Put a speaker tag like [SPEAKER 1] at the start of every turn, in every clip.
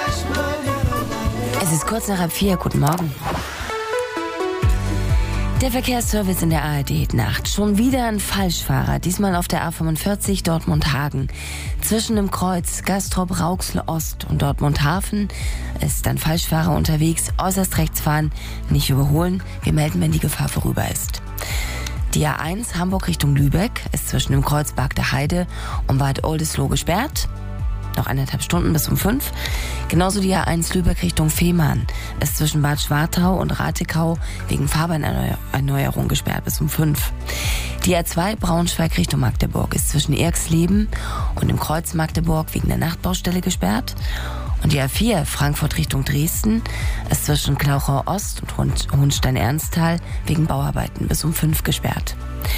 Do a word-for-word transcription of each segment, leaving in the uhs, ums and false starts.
[SPEAKER 1] Es ist kurz nach halb vier. Guten Morgen. Der Verkehrsservice in der A R D-Nacht. Schon wieder ein Falschfahrer, diesmal auf der A fünfundvierzig Dortmund-Hagen. Zwischen dem Kreuz Gastrop-Rauxel-Ost und Dortmund-Hafen ist ein Falschfahrer unterwegs. Äußerst rechts fahren, nicht überholen. Wir melden, wenn die Gefahr vorüber ist. Die A eins Hamburg Richtung Lübeck ist zwischen dem Kreuz Bargter Heide und Bad Oldesloe gesperrt. Noch eineinhalb Stunden bis um fünf. Genauso die A eins Lübeck Richtung Fehmarn ist zwischen Bad Schwartau und Ratekau wegen Fahrbahnerneuerung gesperrt bis um fünf. Die A zwei Braunschweig Richtung Magdeburg ist zwischen Erxleben und dem Kreuz Magdeburg wegen der Nachtbaustelle gesperrt. Und die A vier Frankfurt Richtung Dresden ist zwischen Klauchau Ost und Hohenstein-Ernsthal wegen Bauarbeiten bis um fünf gesperrt.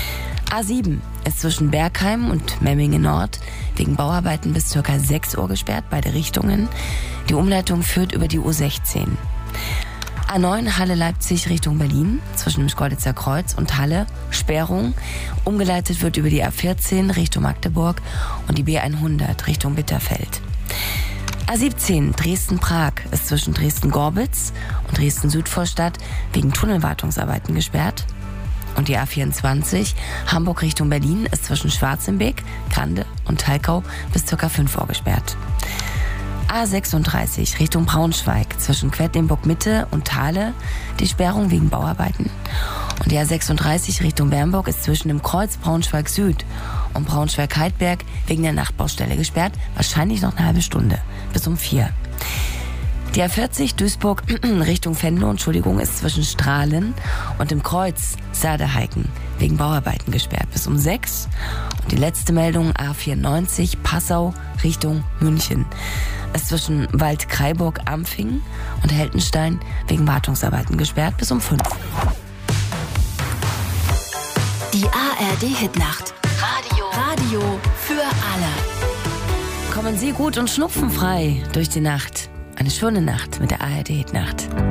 [SPEAKER 1] A sieben ist zwischen Bergheim und Memmingen Nord wegen Bauarbeiten bis ca. sechs Uhr gesperrt, beide Richtungen. Die Umleitung führt über die U sechzehn. A neun Halle-Leipzig Richtung Berlin zwischen dem Schkeuditzer Kreuz und Halle, Sperrung. Umgeleitet wird über die A vierzehn Richtung Magdeburg und die B hundert Richtung Bitterfeld. A siebzehn Dresden-Prag ist zwischen Dresden-Gorbitz und Dresden-Südvorstadt wegen Tunnelwartungsarbeiten gesperrt. Und die A vierundzwanzig Hamburg Richtung Berlin ist zwischen Schwarzenbeck, Grande und Talkau bis ca. fünf Uhr gesperrt. A sechsunddreißig Richtung Braunschweig zwischen Quedlinburg-Mitte und Thale die Sperrung wegen Bauarbeiten. Und die A sechsunddreißig Richtung Bernburg ist zwischen dem Kreuz Braunschweig Süd und Braunschweig-Heidberg wegen der Nachtbaustelle gesperrt. Wahrscheinlich noch eine halbe Stunde bis um vier. Die A vierzig Duisburg Richtung Venlo, Entschuldigung, ist zwischen Strahlen und dem Kreuz Saarheiken wegen Bauarbeiten gesperrt bis um sechs. Und die letzte Meldung A vierundneunzig Passau Richtung München ist zwischen Waldkraiburg-Ampfing und Heldenstein wegen Wartungsarbeiten gesperrt bis um fünf.
[SPEAKER 2] Die A R D-Hitnacht. Radio. Radio für alle.
[SPEAKER 1] Kommen Sie gut und schnupfenfrei durch die Nacht. Eine schöne Nacht mit der A R D-Hitnacht.